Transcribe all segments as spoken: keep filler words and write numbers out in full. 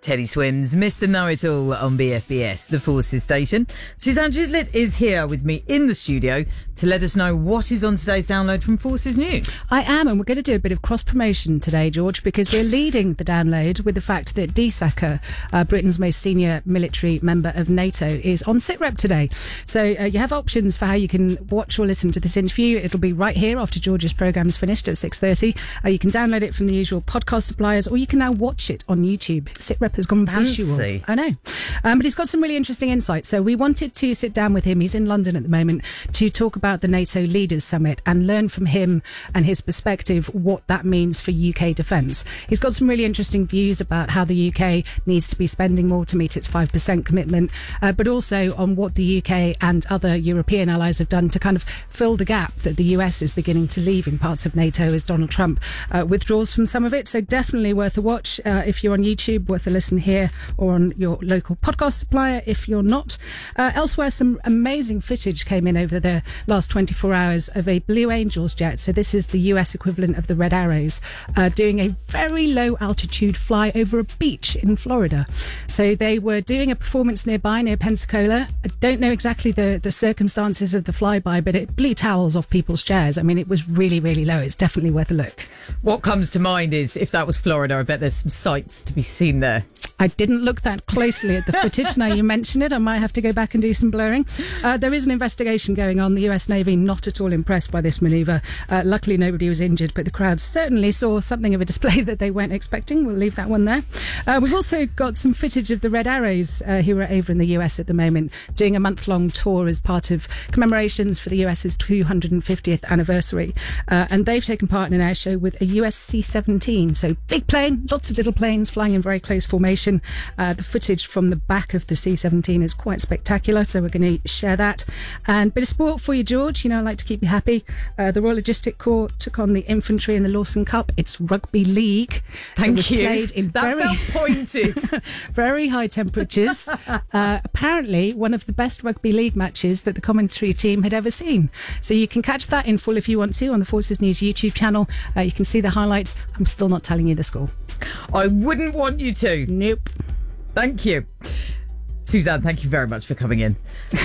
Teddy Swims, Mister Know-It-All on B F B S, the Forces station. Suzanne Gislett is here with me in the studio to let us know what is on today's download from Forces News. I am, and we're going to do a bit of cross-promotion today, George, because we're leading the download with the fact that D S A C R, uh, Britain's most senior military member of NATO, is on SitRep today. So uh, you have options for how you can watch or listen to this interview. It'll be right here after George's programme is finished at six thirty. Uh, you can download it from the usual podcast suppliers, or you can now watch it on YouTube. SitRep has gone visual. Fancy. I know. Um, but he's got some really interesting insights. So we wanted to sit down with him. He's in London at the moment to talk about the NATO Leaders Summit and learn from him and his perspective what that means for U K defence. He's got some really interesting views about how the U K needs to be spending more to meet its five percent commitment, uh, but also on what the U K and other European allies have done to kind of fill the gap that the U S is beginning to leave in parts of NATO as Donald Trump uh, withdraws from some of it. So definitely worth a watch uh, if you're on YouTube, worth a listen here or on your local podcast supplier if you're not. Uh, elsewhere, some amazing footage came in over the last twenty-four hours of a Blue Angels jet. So this is the U S equivalent of the Red Arrows, uh, doing a very low altitude fly over a beach in Florida. So they were doing a performance nearby near Pensacola. I don't know exactly the, the circumstances of the flyby, but it blew towels off people's chairs. I mean, it was really, really low. It's definitely worth a look. What comes to mind is, if that was Florida, I bet there's some sights to be seen there. I didn't look that closely at the footage. Now you mention it, I might have to go back and do some blurring. Uh, there is an investigation going on. The U S Navy not at all impressed by this manoeuvre. Uh, luckily, nobody was injured, but the crowd certainly saw something of a display that they weren't expecting. We'll leave that one there. Uh, we've also got some footage of the Red Arrows, uh, who are over in the U S at the moment, doing a month-long tour as part of commemorations for the U S's two hundred fiftieth anniversary. Uh, and they've taken part in an air show with a U S C seventeen. So big plane, lots of little planes flying in very close formation. Uh, the footage from the back of the C seventeen is quite spectacular, so we're going to share that. And a bit of sport for you, George. You know, I like to keep you happy. Uh, the Royal Logistic Corps took on the infantry in the Lawson Cup. It's rugby league. Thank it was you. Played in that very, felt pointed. very high temperatures. Uh, apparently, one of the best rugby league matches that the commentary team had ever seen. So you can catch that in full if you want to on the Forces News YouTube channel. Uh, you can see the highlights. I'm still not telling you the score. I wouldn't want you to. Nope. Thank you. Suzanne, thank you very much for coming in.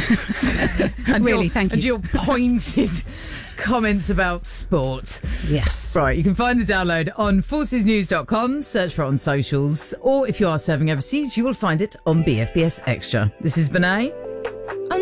and really, your, thank you. And your pointed comments about sport. Yes. Right, you can find the download on forces news dot com, search for it on socials, or if you are serving overseas, you will find it on B F B S Extra. This is Benet.